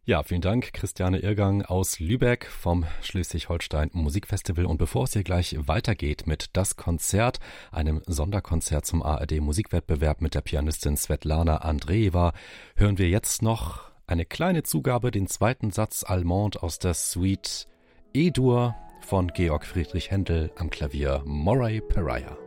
Ja, vielen Dank, Christiane Irgang aus Lübeck vom Schleswig-Holstein Musikfestival. Und bevor es hier gleich weitergeht mit Das Konzert, einem Sonderkonzert zum ARD Musikwettbewerb mit der Pianistin Svetlana Andreeva, hören wir jetzt noch eine kleine Zugabe, den zweiten Satz Allemande aus der Suite E-Dur von Georg Friedrich Händel, am Klavier Moray Pariah.